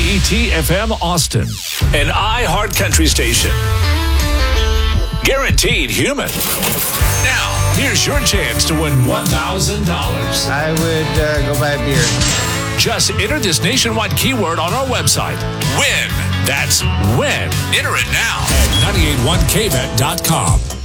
WDET-FM Austin, an iHeart Country station. Guaranteed human. Now, here's your chance to win $1,000. I would go buy a beer. Just enter this nationwide keyword on our website. WIN. That's WIN. Enter it now at 981kvet.com.